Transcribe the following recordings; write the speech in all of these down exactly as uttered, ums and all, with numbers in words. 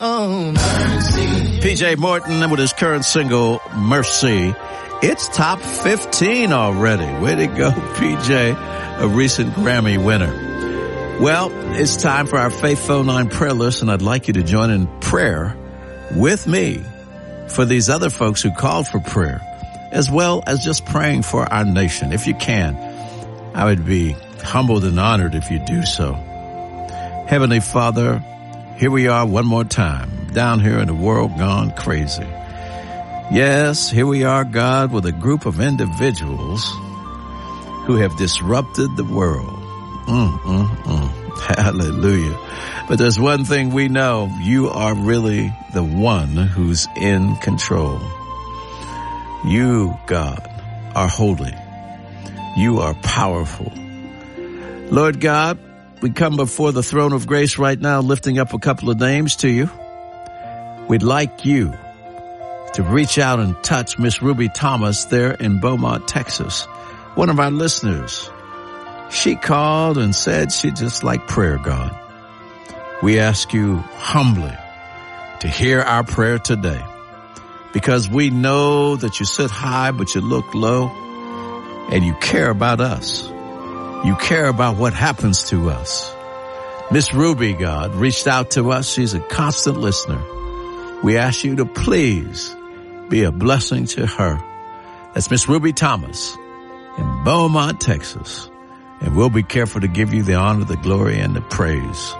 Oh, mercy. P J Morton with his current single, Mercy. It's top fifteen already. Way to go, P J, a recent Grammy winner. Well, it's time for our Faith Phone Line prayer list, and I'd like you to join in prayer with me for these other folks who called for prayer, as well as just praying for our nation. If you can, I would be humbled and honored if you do so. Heavenly Father, here we are one more time, down here in the world gone crazy. Yes, here we are, God, with a group of individuals who have disrupted the world. Mm, mm, mm. Hallelujah. But there's one thing we know. You are really the one who's in control. You, God, are holy. You are powerful. Lord God, we come before the throne of grace right now, lifting up a couple of names to you. We'd like you to reach out and touch Miss Ruby Thomas there in Beaumont, Texas. One of our listeners. She called and said she'd just like prayer, God. We ask you humbly to hear our prayer today, because we know that you sit high, but you look low, and you care about us. You care about what happens to us. Miss Ruby, God, reached out to us. She's a constant listener. We ask you to please be a blessing to her. That's Miss Ruby Thomas in Beaumont, Texas. And we'll be careful to give you the honor, the glory, and the praise.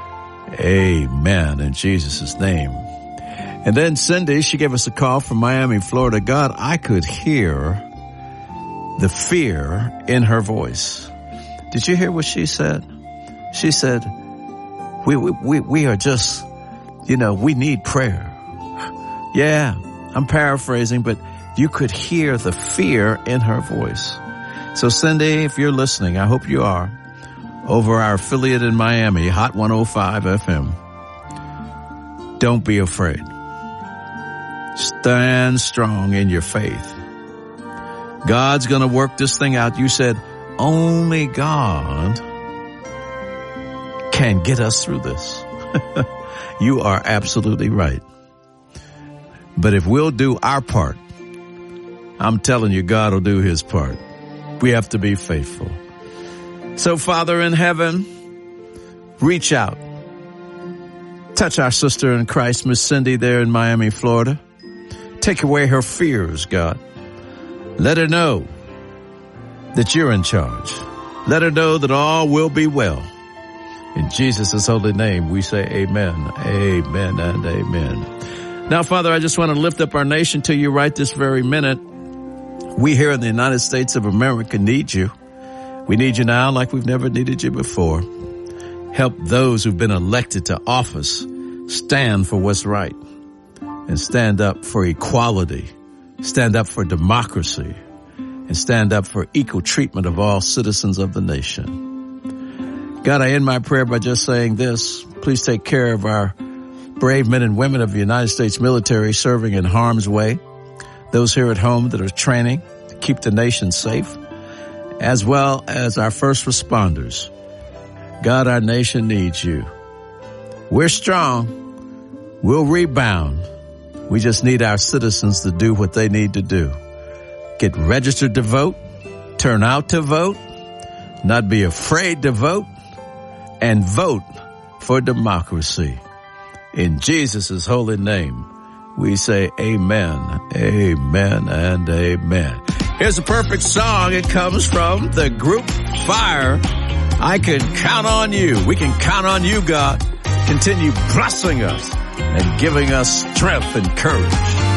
Amen. In Jesus' name. And then Cindy, she gave us a call from Miami, Florida. God, I could hear the fear in her voice. Did you hear what she said? She said, we, we, we are just, you know, we need prayer. Yeah, I'm paraphrasing, but you could hear the fear in her voice. So Cindy, if you're listening, I hope you are, over our affiliate in Miami, Hot one oh five F M, don't be afraid. Stand strong in your faith. God's going to work this thing out. You said only God can get us through this. You are absolutely right. But if we'll do our part, I'm telling you, God will do his part. We have to be faithful. So, Father in heaven, reach out. Touch our sister in Christ, Miss Cindy, there in Miami, Florida. Take away her fears, God. Let her know that you're in charge. Let her know that all will be well. In Jesus' holy name, we say amen, amen, and amen. Now, Father, I just want to lift up our nation to you right this very minute. We here in the United States of America need you. We need you now like we've never needed you before. Help those who've been elected to office stand for what's right and stand up for equality, stand up for democracy, and stand up for equal treatment of all citizens of the nation. God, I end my prayer by just saying this. Please take care of our brave men and women of the United States military serving in harm's way, those here at home that are training to keep the nation safe, as well as our first responders. God, our nation needs you. We're strong. We'll rebound. We just need our citizens to do what they need to do. Get registered to vote, turn out to vote, not be afraid to vote, and vote for democracy. In Jesus' holy name, we say amen, amen, and amen. Here's a perfect song. It comes from the group Fire. I can count on you. We can count on you, God. Continue blessing us and giving us strength and courage.